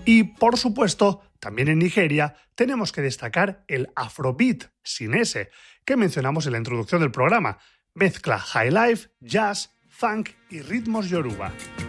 Y, por supuesto, también en Nigeria tenemos que destacar el Afrobeat, sin S, que mencionamos en la introducción del programa. Mezcla highlife, jazz, funk y ritmos yoruba.